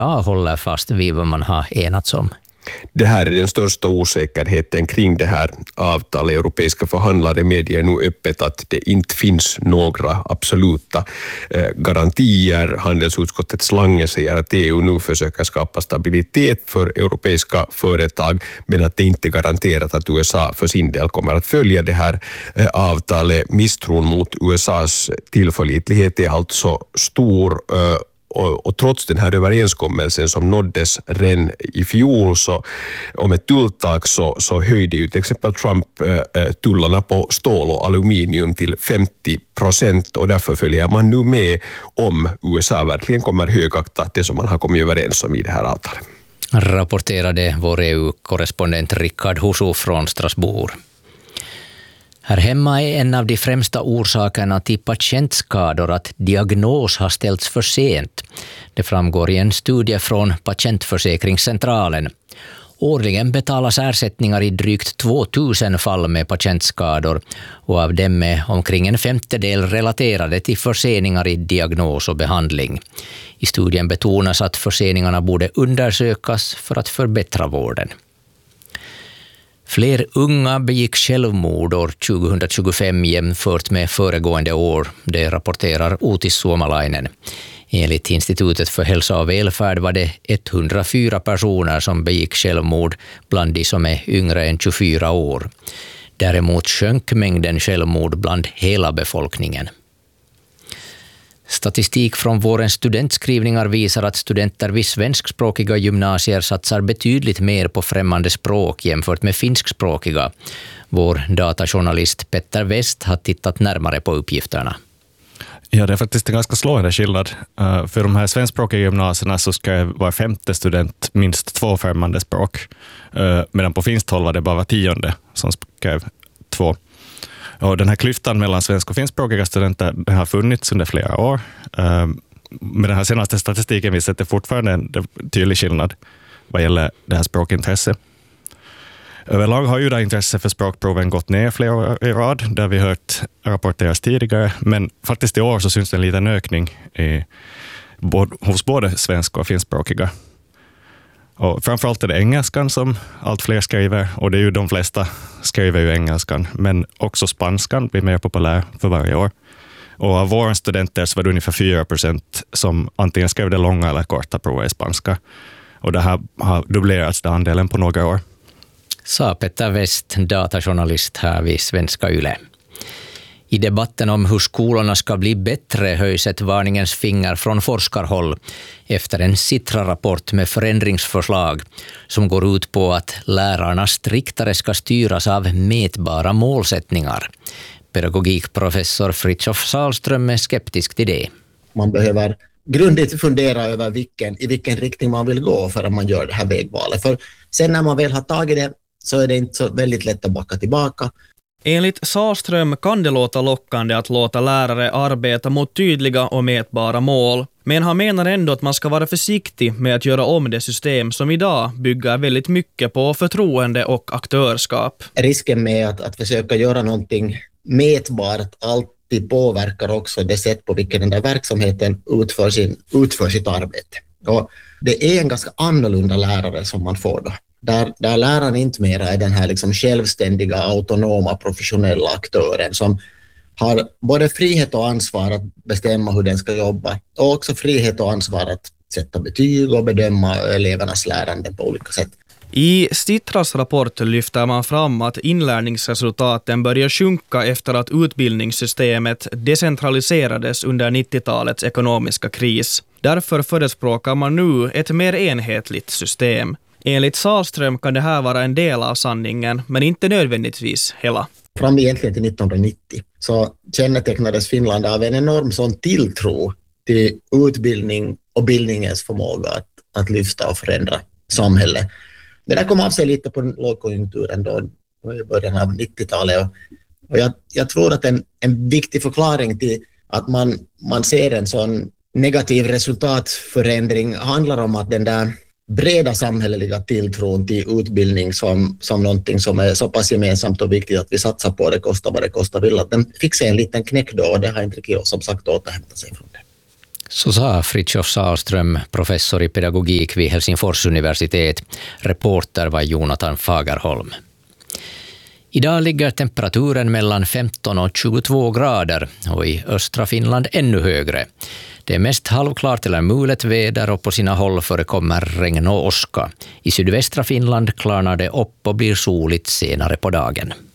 håller fast vid vad man har enats om. Det här är den största osäkerheten kring det här avtalet. Europeiska förhandlare medger nu öppet att det inte finns några absoluta garantier. Handelsutskottets Lange säger att EU nu försöker skapa stabilitet för europeiska företag, men att det inte är garanterat att USA för sin del kommer att följa det här avtalet. Misstron mot USAs tillförlitlighet är alltså stor. Och trots den här överenskommelsen som nåddes redan i fjol så om ett tulltak så höjde ju till exempel Trump tullarna på stål och aluminium till 50%, och därför följer man nu med om USA verkligen kommer högakta det som man har kommit överens om i det här avtalet. Rapporterade vår EU-korrespondent Rickard Husu från Strasbourg. Här hemma är en av de främsta orsakerna till patientskador att diagnos har ställts för sent. Det framgår i en studie från Patientförsäkringscentralen. Årligen betalas ersättningar i drygt 2000 fall med patientskador, och av dem är omkring en femtedel relaterade till förseningar i diagnos och behandling. I studien betonas att förseningarna borde undersökas för att förbättra vården. Fler unga begick självmord år 2025 jämfört med föregående år, det rapporterar Utis Suomalainen. Enligt Institutet för hälsa och välfärd var det 104 personer som begick självmord bland de som är yngre än 24 år. Däremot sjönk mängden självmord bland hela befolkningen. Statistik från vårens studentskrivningar visar att studenter vid svenskspråkiga gymnasier satsar betydligt mer på främmande språk jämfört med finskspråkiga. Vår datajournalist Petter West har tittat närmare på uppgifterna. Ja, det är faktiskt en ganska slående skillnad. För de här svenskspråkiga gymnasierna så ska var femte student minst 2 främmande språk. Medan på finskt håll var det bara var 10:e som skrev 2. Och den här klyftan mellan svensk- och finskspråkiga studenter den har funnits under flera år. Med den här senaste statistiken visar att det fortfarande är en tydlig skillnad vad gäller det här språkintresset. Överlag har ju det intresse för språkproven gått ner flera år i rad, där vi hört rapporteras tidigare, men faktiskt i år så syns det en liten ökning hos både svensk- och finskspråkiga. Och framförallt är det engelskan som allt fler skriver, och det är ju de flesta skriver ju engelskan, men också spanskan blir mer populär för varje år. Och av våra studenter så var det ungefär 4% som antingen skrev det långa eller korta provet i spanska. Och det här har dubblerats den andelen på några år. Sa Petter West, datajournalist här vid Svenska Yle. I debatten om hur skolorna ska bli bättre höjs ett varningens finger från forskarhåll efter en Sitra-rapport med förändringsförslag som går ut på att lärarna striktare ska styras av mätbara målsättningar. Pedagogikprofessor Fritjof Sahlström är skeptisk till det. Man behöver grundligt fundera över i vilken riktning man vill gå för att man gör det här vägvalet. För sen när man väl har tagit det så är det inte så väldigt lätt att backa tillbaka. Enligt Sahlström kan det låta lockande att låta lärare arbeta mot tydliga och mätbara mål, men han menar ändå att man ska vara försiktig med att göra om det system som idag bygger väldigt mycket på förtroende och aktörskap. Risken med att försöka göra någonting mätbart alltid påverkar också det sätt på vilken den där verksamheten utför sitt arbete. Och det är en ganska annorlunda lärare som man får då. Där läraren inte mer är den här liksom självständiga, autonoma, professionella aktören som har både frihet och ansvar att bestämma hur den ska jobba, och också frihet och ansvar att sätta betyg och bedöma elevernas lärande på olika sätt. I Sitras rapport lyfter man fram att inlärningsresultaten börjar sjunka efter att utbildningssystemet decentraliserades under 90-talets ekonomiska kris. Därför förespråkar man nu ett mer enhetligt system. Enligt Sahlström kan det här vara en del av sanningen, men inte nödvändigtvis hela. Fram egentligen till 1990 så kännetecknades Finland av en enorm sån tilltro till utbildning och bildningens förmåga att lyfta och förändra samhället. Det där kom av sig lite på lågkonjunkturen då i början av 90-talet. Och jag tror att en viktig förklaring till att man ser en sån negativ resultatförändring handlar om att den där breda samhälleliga tilltron till utbildning som någonting som är så pass gemensamt och viktigt att vi satsar på det, kostar vad det kostar vill, att den fick sig en liten knäck då, och det har inte riktigt som sagt återhämtat sig från det. Så sa Fritjof Sahlström, professor i pedagogik vid Helsingfors universitet. Reporter var Jonathan Fagerholm. Idag ligger temperaturen mellan 15 och 22 grader och i östra Finland ännu högre. Det är mest halvklart eller mulet väder och på sina håll förekommer regn och åska. I sydvästra Finland klarnar det upp och blir soligt senare på dagen.